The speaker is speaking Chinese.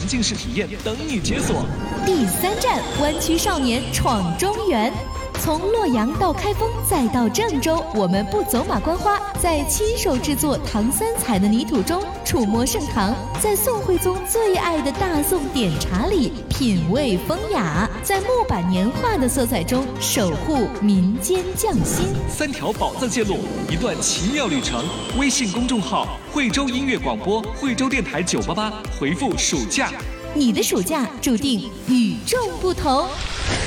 浸式体验等你解锁。 第3站，湾区少年闯中原。从洛阳到开封再到郑州，我们不走马观花，在亲手制作唐三彩的泥土中触摸盛唐，在宋徽宗最爱的大宋点茶里品味风雅，在木板年画的色彩中守护民间匠心。 3条宝藏线路，一段奇妙旅程。微信公众号惠州音乐广播，惠州电台988，回复暑假， 你的暑假注定与众不同。